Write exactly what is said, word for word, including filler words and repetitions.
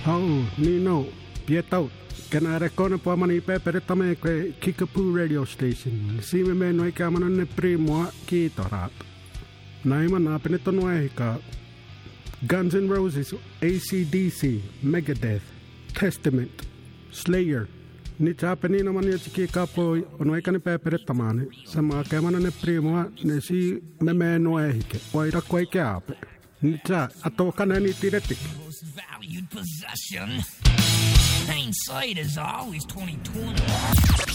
Oh, Nino, Pietau. Kena rekone po mani pepere tame kwe Kickapoo radio station. Sime me noi kamana ne primo ki torat. Naima na peneto noe ka Guns N' Roses, A C D C, Megadeth, Testament, Slayer. Ni chapeni na mani chiki kapo onoi kane pepere tamane. Sama kamana ne primo ne si me me noe hike. Waira kwe ke ape. Ni cha atokana ni tiretik. Valued possession. Hindsight is always twenty twenty.